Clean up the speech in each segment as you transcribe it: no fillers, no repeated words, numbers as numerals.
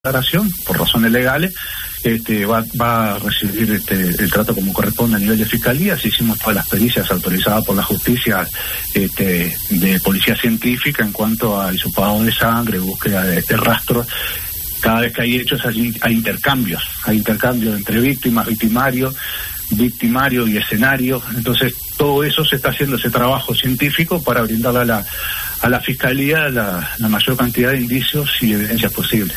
declaración por razones legales, va a recibir el trato como corresponde a nivel de fiscalía. Si hicimos todas las pericias autorizadas por la justicia de policía científica en cuanto a hisopado de sangre, búsqueda de rastros. Cada vez que hay hechos hay intercambios entre víctimas, victimario y escenario. Entonces todo eso se está haciendo, ese trabajo científico, para brindarle a la fiscalía la mayor cantidad de indicios y evidencias posibles.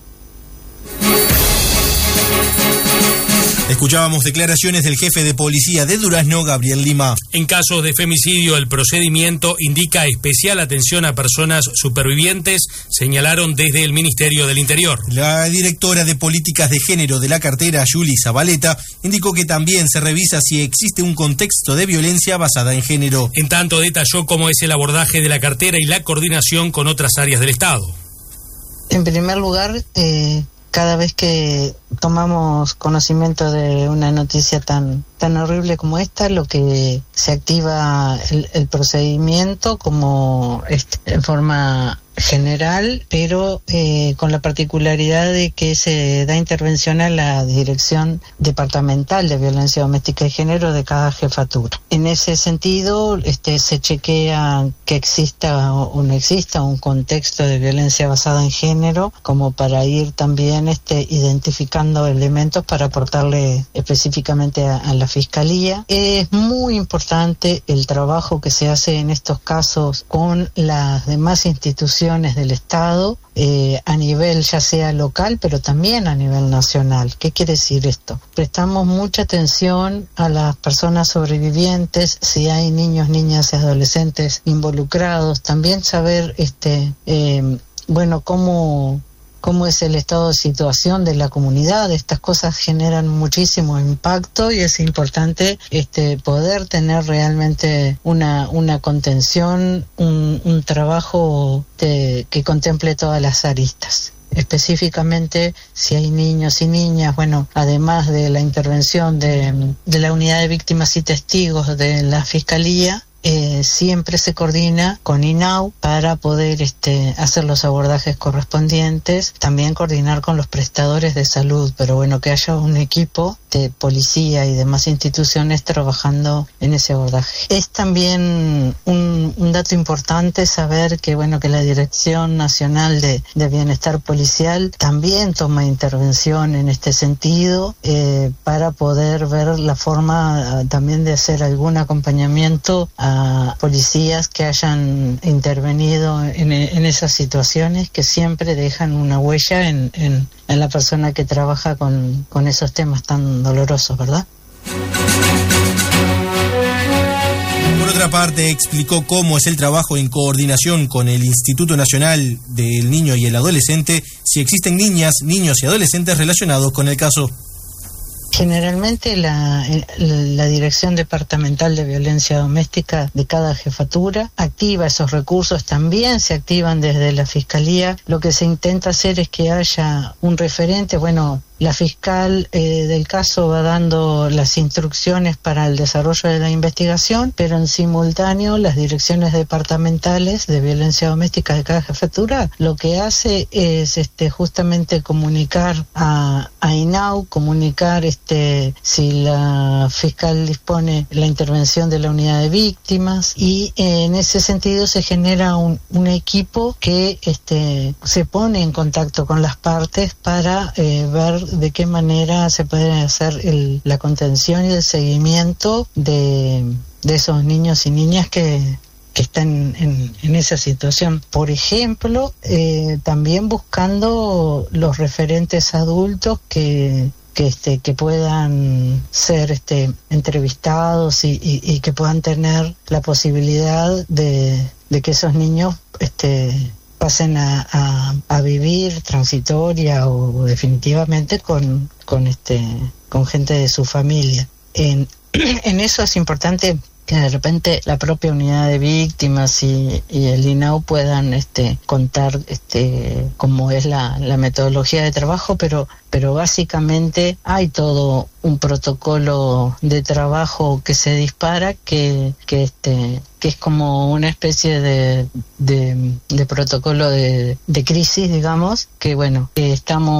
Escuchábamos declaraciones del jefe de policía de Durazno, Gabriel Lima. En casos de femicidio, el procedimiento indica especial atención a personas supervivientes, señalaron desde el Ministerio del Interior. La directora de Políticas de Género de la cartera, Yuli Zabaleta, indicó que también se revisa si existe un contexto de violencia basada en género. En tanto, detalló cómo es el abordaje de la cartera y la coordinación con otras áreas del Estado. En primer lugar, cada vez que tomamos conocimiento de una noticia tan horrible como esta, lo que se activa el procedimiento como en forma general, pero con la particularidad de que se da intervención a la Dirección Departamental de Violencia Doméstica y Género de cada jefatura. En ese sentido, se chequea que exista o no exista un contexto de violencia basada en género, como para ir también identificando elementos para aportarle específicamente a la Fiscalía. Es muy importante el trabajo que se hace en estos casos con las demás instituciones del Estado, a nivel ya sea local, pero también a nivel nacional. ¿Qué quiere decir esto? Prestamos mucha atención a las personas sobrevivientes, si hay niños, niñas y adolescentes involucrados, también saber cómo es el estado de situación de la comunidad. Estas cosas generan muchísimo impacto y es importante poder tener realmente una contención, un trabajo que contemple todas las aristas. Específicamente si hay niños y niñas, además de la intervención de la unidad de víctimas y testigos de la Fiscalía, siempre se coordina con INAU para poder hacer los abordajes correspondientes, también coordinar con los prestadores de salud, pero que haya un equipo de policía y demás instituciones trabajando en ese abordaje. Es también un dato importante saber que la Dirección Nacional de Bienestar Policial también toma intervención en este sentido, para poder ver la forma también de hacer algún acompañamiento a policías que hayan intervenido en esas situaciones, que siempre dejan una huella en la persona que trabaja con esos temas tan dolorosos, ¿verdad? Por otra parte, explicó cómo es el trabajo en coordinación con el Instituto Nacional del Niño y el Adolescente, si existen niñas, niños y adolescentes relacionados con el caso. Generalmente la Dirección Departamental de Violencia Doméstica de cada jefatura activa esos recursos, también se activan desde la Fiscalía. Lo que se intenta hacer es que haya un referente, la fiscal del caso va dando las instrucciones para el desarrollo de la investigación, pero en simultáneo las direcciones departamentales de violencia doméstica de cada jefatura lo que hace es justamente comunicar a INAU, comunicar si la fiscal dispone la intervención de la unidad de víctimas, y en ese sentido se genera un equipo que se pone en contacto con las partes para ver de qué manera se puede hacer la contención y el seguimiento de esos niños y niñas que están en esa situación. Por ejemplo, también buscando los referentes adultos que puedan ser entrevistados y que puedan tener la posibilidad de que esos niños pasen a vivir transitoria o definitivamente con gente de su familia. En eso es importante que de repente la propia unidad de víctimas y el INAU puedan contar cómo es la metodología de trabajo, pero básicamente hay todo un protocolo de trabajo que se dispara que es como una especie de protocolo de crisis, digamos, que bueno, que estamos